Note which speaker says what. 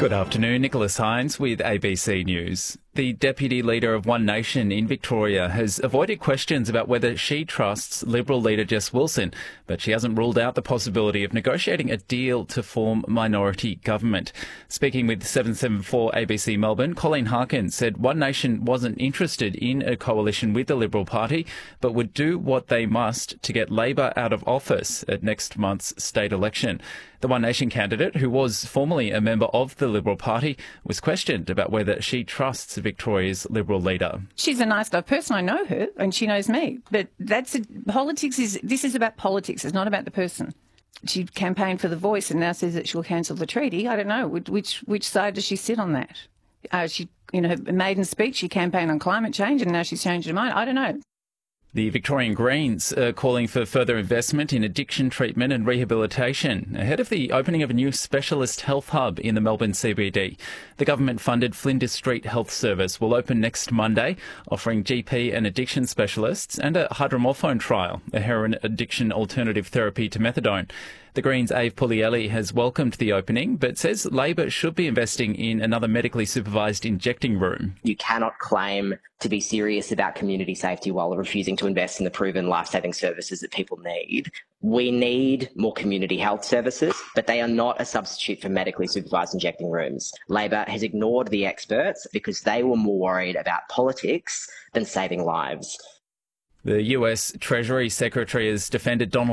Speaker 1: Good afternoon, Nicholas Hines with ABC News. The Deputy Leader of One Nation in Victoria has avoided questions about whether she trusts Liberal leader Jess Wilson, but she hasn't ruled out the possibility of negotiating a deal to form minority government. Speaking with 774 ABC Melbourne, Colleen Harkin said One Nation wasn't interested in a coalition with the Liberal Party, but would do what they must to get Labor out of office at next month's state election. The One Nation candidate, who was formerly a member of the Liberal Party, was questioned about whether she trusts Victoria's Liberal leader.
Speaker 2: She's a nice enough person. I know her and she knows me. But this is about politics. It's not about the person. She campaigned for the Voice and now says that she'll cancel the treaty. I don't know. Which side does she sit on that? Her maiden speech, she campaigned on climate change and now she's changed her mind. I don't know.
Speaker 1: The Victorian Greens are calling for further investment in addiction treatment and rehabilitation ahead of the opening of a new specialist health hub in the Melbourne CBD. The government-funded Flinders Street Health Service will open next Monday, offering GP and addiction specialists and a hydromorphone trial, a heroin addiction alternative therapy to methadone. The Greens' Ave Puglielli has welcomed the opening, but says Labor should be investing in another medically supervised injecting room.
Speaker 3: You cannot claim to be serious about community safety while refusing to invest in the proven life-saving services that people need. We need more community health services, but they are not a substitute for medically supervised injecting rooms. Labor has ignored the experts because they were more worried about politics than saving lives.
Speaker 1: The US Treasury Secretary has defended Donald